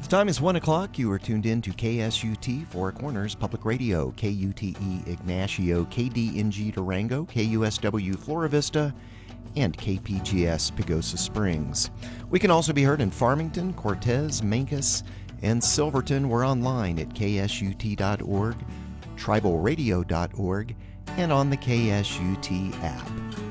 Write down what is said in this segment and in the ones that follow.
The time is 1 o'clock. You are tuned in to KSUT Four Corners Public Radio, KUTE Ignacio, KDNG Durango, KUSW Flora Vista, and KPGS Pagosa Springs. We can also be heard in Farmington, Cortez, Mancos, and Silverton. We're online at ksut.org, tribalradio.org, and on the KSUT app.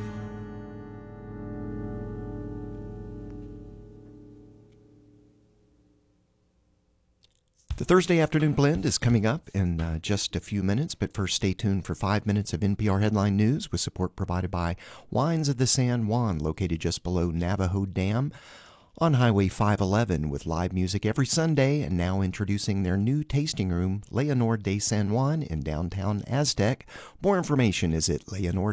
The Thursday Afternoon Blend is coming up in just a few minutes, but first stay tuned for 5 minutes of NPR Headline News with support provided by Wines of the San Juan, located just below Navajo Dam on Highway 511, with live music every Sunday, and now introducing their new tasting room, Leonor de San Juan, in downtown Aztec. More information is at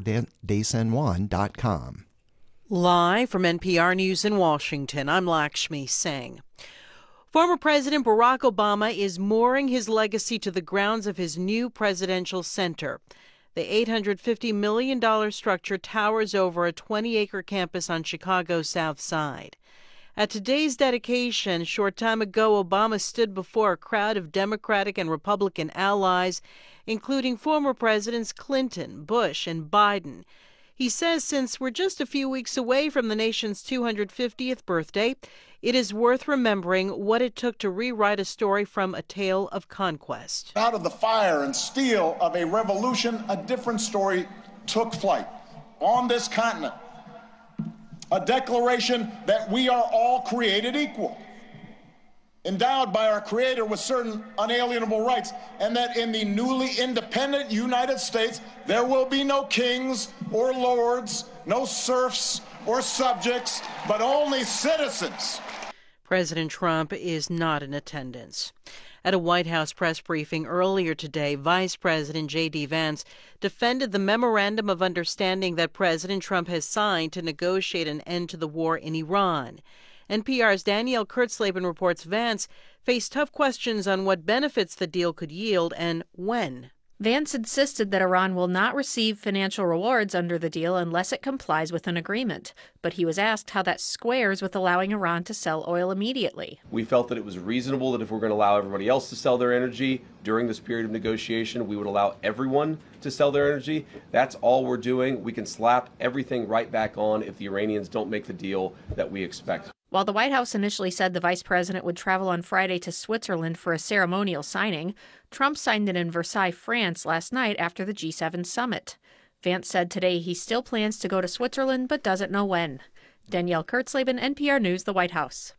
leonordesanjuan.com. Live from NPR News in Washington, I'm Lakshmi Singh. Former President Barack Obama is mooring his legacy to the grounds of his new presidential center. The $850 million structure towers over a 20-acre campus on Chicago's South Side. At today's dedication, a short time ago, Obama stood before a crowd of Democratic and Republican allies, including former Presidents Clinton, Bush, and Biden. He says since we're just a few weeks away from the nation's 250th birthday, it is worth remembering what it took to rewrite a story from a tale of conquest. Out of the fire and steel of a revolution, a different story took flight on this continent. A declaration that we are all created equal, endowed by our Creator with certain unalienable rights, and that in the newly independent United States, there will be no kings or lords, no serfs or subjects, but only citizens. President Trump is not in attendance. At a White House press briefing earlier today, Vice President J.D. Vance defended the memorandum of understanding that President Trump has signed to negotiate an end to the war in Iran. NPR's Danielle Kurtzleben reports Vance faced tough questions on what benefits the deal could yield and when. Vance insisted that Iran will not receive financial rewards under the deal unless it complies with an agreement. But he was asked how that squares with allowing Iran to sell oil immediately. We felt that it was reasonable that if we're going to allow everybody else to sell their energy during this period of negotiation, we would allow everyone to sell their energy. That's all we're doing. We can slap everything right back on if the Iranians don't make the deal that we expect. While the White House initially said the vice president would travel on Friday to Switzerland for a ceremonial signing, Trump signed it in Versailles, France last night after the G7 summit. Vance said today he still plans to go to Switzerland but doesn't know when. Danielle Kurtzleben, NPR News, the White House.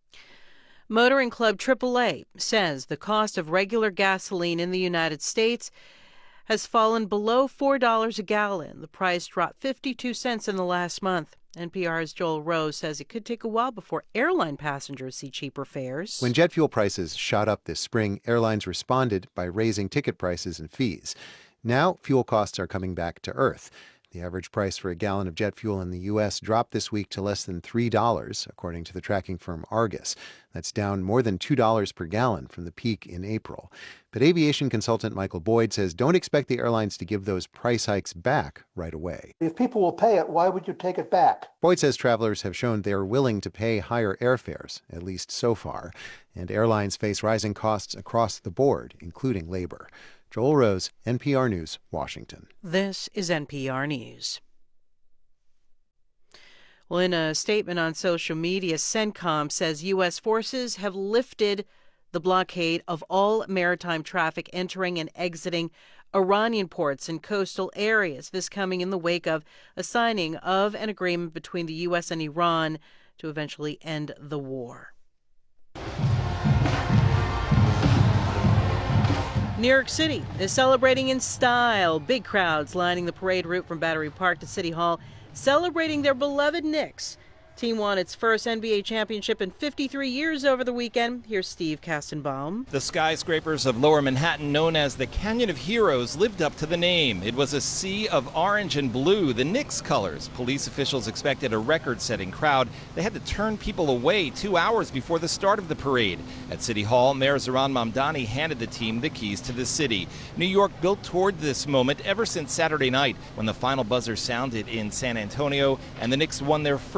Motoring Club AAA says the cost of regular gasoline in the United States has fallen below $4 a gallon. The price dropped 52 cents in the last month. NPR's Joel Rose says it could take a while before airline passengers see cheaper fares. When jet fuel prices shot up this spring, airlines responded by raising ticket prices and fees. Now, fuel costs are coming back to earth. The average price for a gallon of jet fuel in the U.S. dropped this week to less than $3, according to the tracking firm Argus. That's down more than $2 per gallon from the peak in April. But aviation consultant Michael Boyd says don't expect the airlines to give those price hikes back right away. If people will pay it, why would you take it back? Boyd says travelers have shown they are willing to pay higher airfares, at least so far. And airlines face rising costs across the board, including labor. Joel Rose, NPR News, Washington. This is NPR News. Well, in a statement on social media, CENTCOM says U.S. forces have lifted the blockade of all maritime traffic entering and exiting Iranian ports and coastal areas. This coming in the wake of a signing of an agreement between the U.S. and Iran to eventually end the war. New York City is celebrating in style. Big crowds lining the parade route from Battery Park to City Hall, celebrating their beloved Knicks. Team won its first NBA championship in 53 years over the weekend. Here's Steve Kastenbaum. The skyscrapers of Lower Manhattan, known as the Canyon of Heroes, lived up to the name. It was a sea of orange and blue, the Knicks colors. Police officials expected a record-setting crowd. They had to turn people away 2 hours before the start of the parade. At City Hall, Mayor Zohran Mamdani handed the team the keys to the city. New York built toward this moment ever since Saturday night when the final buzzer sounded in San Antonio and the Knicks won their first NBA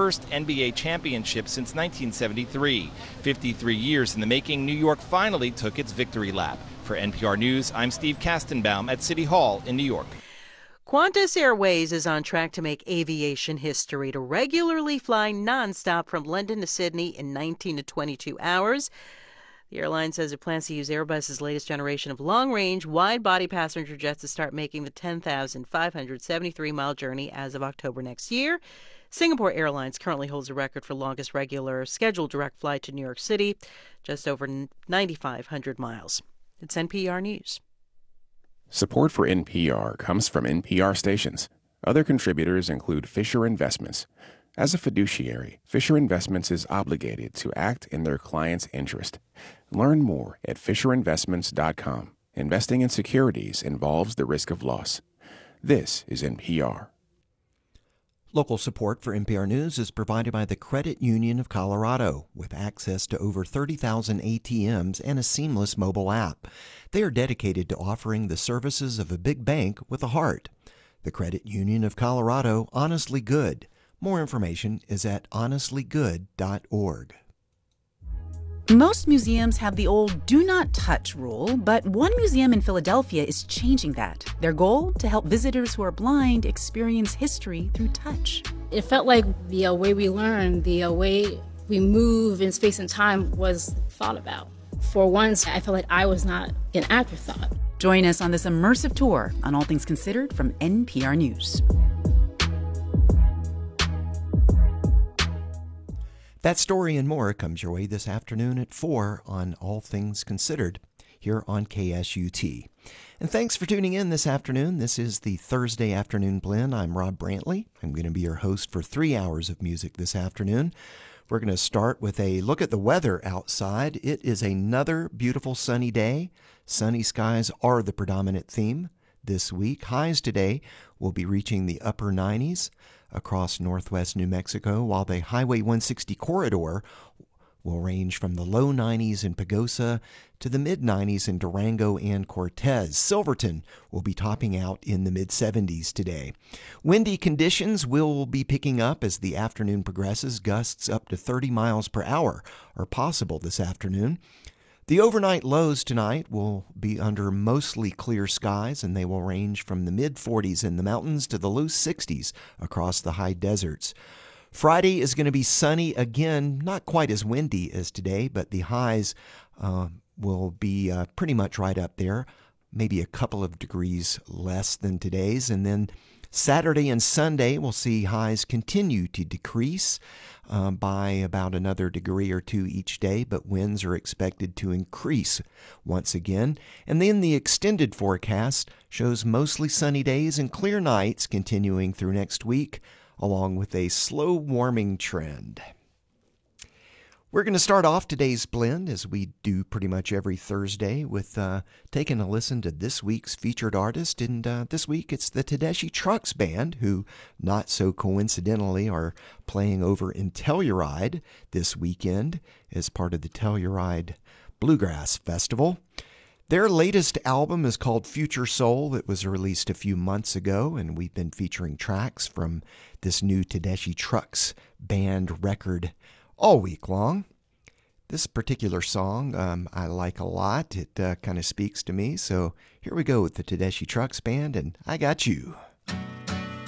NBA championship since 1973. 53 years in the making, New York finally took its victory lap. For NPR News, I'm Steve Kastenbaum at City Hall in New York. Qantas Airways is on track to make aviation history to regularly fly nonstop from London to Sydney in 19 to 22 hours. The airline says it plans to use Airbus's latest generation of long-range, wide-body passenger jets to start making the 10,573-mile journey as of October next year. Singapore Airlines currently holds a record for longest regular scheduled direct flight to New York City, just over 9,500 miles. It's NPR News. Support for NPR comes from NPR stations. Other contributors include Fisher Investments. As a fiduciary, Fisher Investments is obligated to act in their client's interest. Learn more at FisherInvestments.com. Investing in securities involves the risk of loss. This is NPR. Local support for NPR News is provided by the Credit Union of Colorado, with access to over 30,000 ATMs and a seamless mobile app. They are dedicated to offering the services of a big bank with a heart. The Credit Union of Colorado, honestly good. More information is at honestlygood.org. Most museums have the old do not touch rule, but one museum in Philadelphia is changing that. Their goal? To help visitors who are blind experience history through touch. It felt like the way we learn, the way we move in space and time was thought about. For once, I felt like I was not an afterthought. Join us on this immersive tour on All Things Considered from NPR News. That story and more comes your way this afternoon at 4 on All Things Considered here on KSUT. And thanks for tuning in this afternoon. This is the Thursday Afternoon Blend. I'm Rob Brantley. I'm going to be your host for 3 hours of music this afternoon. We're going to start with a look at the weather outside. It is another beautiful sunny day. Sunny skies are the predominant theme this week. Highs today will be reaching the upper 90s across northwest New Mexico, while the Highway 160 corridor will range from the low 90s in Pagosa to the mid-90s in Durango and Cortez. Silverton will be topping out in the mid-70s today. Windy conditions will be picking up as the afternoon progresses. Gusts up to 30 miles per hour are possible this afternoon. The overnight lows tonight will be under mostly clear skies, and they will range from the mid-40s in the mountains to the low 60s across the high deserts. Friday is going to be sunny again, not quite as windy as today, but the highs will be pretty much right up there, maybe a couple of degrees less than today's. And then Saturday and Sunday, we'll see highs continue to decrease by about another degree or two each day, but winds are expected to increase once again. And then the extended forecast shows mostly sunny days and clear nights continuing through next week, along with a slow warming trend. We're going to start off today's blend, as we do pretty much every Thursday, with taking a listen to this week's featured artist. And this week it's the Tedeschi Trucks Band, who, not so coincidentally, are playing over in Telluride this weekend as part of the Telluride Bluegrass Festival. Their latest album is called Future Soul. It was released a few months ago, and we've been featuring tracks from this new Tedeschi Trucks Band record all week long. This particular song I like a lot. It kind of speaks to me. So here we go with the Tedeschi Trucks Band, and I Got You.